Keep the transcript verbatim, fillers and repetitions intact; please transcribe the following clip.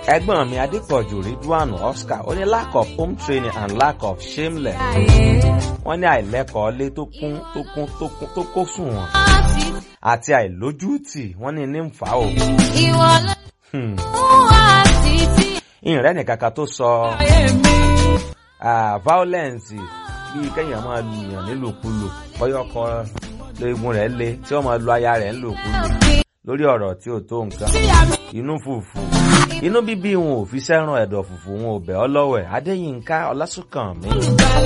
ẹ̀gbọ́n mi Adépọ̀jù Ridwan Oscar ó ní lack of home training and lack of shameless. Wọ́n ní àìlẹ́kọ̀ọ́ lé tó kún tó kún tó kún tó kó sùn wọn àti àìlójútì wọ́n ní ní ń fà ó. ìrìn nìkankan tó sọ violence bíi kéèyàn máa lu èèyàn nílòkulò bọ́yọ̀kọ léegun rẹ̀ lé tí wọ́n máa lu aya rẹ̀ nílòkulò lórí ọ̀rọ̀ tí ò tó nǹkan inú fùfù inú bíbí wọn ò fi sẹ́ràn ẹ̀dọ̀ fùfù wọn ò bẹ̀ ọ́ lọ́wẹ̀ Adéyínká Ọlásùnkànmí.